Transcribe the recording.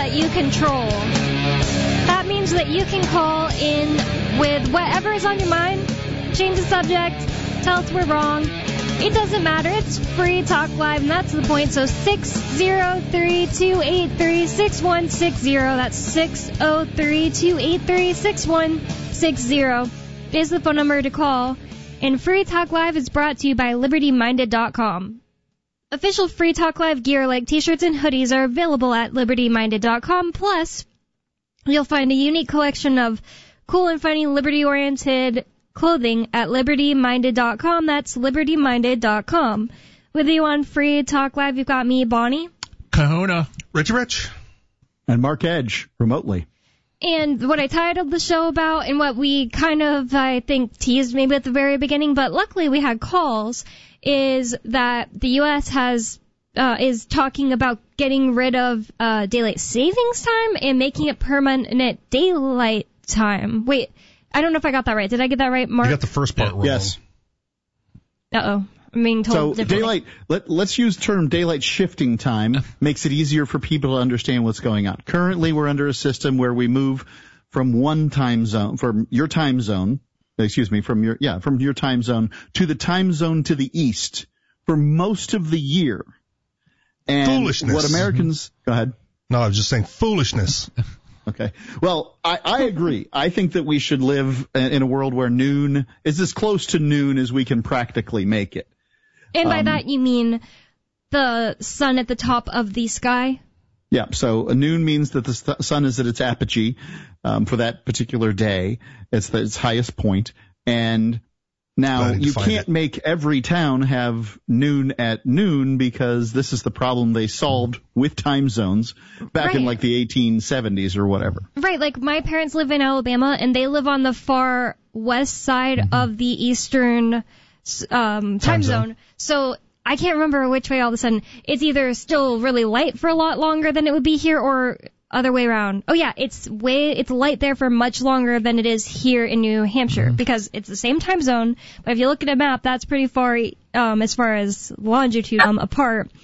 that you control. That means that you can call in with whatever is on your mind, change the subject, tell us we're wrong. It doesn't matter. It's free talk live, and that's the point. So 603-283-6160. That's 603-283-6160 is the phone number to call. And Free Talk Live is brought to you by LibertyMinded.com. Official Free Talk Live gear like t-shirts and hoodies are available at LibertyMinded.com. Plus, you'll find a unique collection of cool and funny Liberty-oriented clothing at LibertyMinded.com. That's LibertyMinded.com. With you on Free Talk Live, you've got me, Bonnie. Kahuna. Richie Rich. And Mark Edge, remotely. And what I titled the show about, and what we kind of, I think, teased maybe at the very beginning, but luckily we had calls, is that the U.S. is talking about getting rid of daylight savings time and making it permanent daylight time. Wait, I don't know if I got that right. Did I get that right, Mark? You got the first part wrong. Yes. Uh-oh. I'm being told differently. Let's use term daylight shifting time. Makes it easier for people to understand what's going on. Currently, we're under a system where we move from one time zone, from your time zone to the time zone to the east for most of the year. And foolishness. What Americans, go ahead. No, I was just saying foolishness. Okay. Well, I agree. I think that we should live in a world where noon is as close to noon as we can practically make it. And by that you mean the sun at the top of the sky? Yeah, so noon means that the sun is at its apogee for that particular day. It's its highest point. And now you can't make every town have noon at noon because this is the problem they solved with time zones back in like the 1870s or whatever. Right, like my parents live in Alabama and they live on the far west side of the eastern time zone. So I can't remember which way all of a sudden. It's either still really light for a lot longer than it would be here or other way around. Oh yeah, it's light there for much longer than it is here in New Hampshire because it's the same time zone. But if you look at a map, that's pretty far as far as longitude apart.